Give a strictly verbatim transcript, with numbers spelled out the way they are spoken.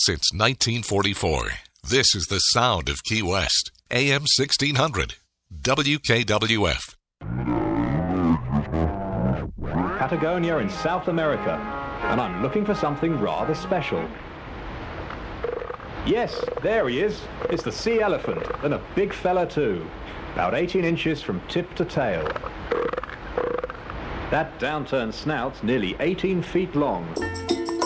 Since nineteen forty-four, this is the sound of Key West. A M sixteen hundred, W K W F. Patagonia in South America, and I'm looking for something rather special. Yes, there he is. It's the sea elephant, and a big fella too. About eighteen inches from tip to tail. That downturned snout's nearly eighteen feet long.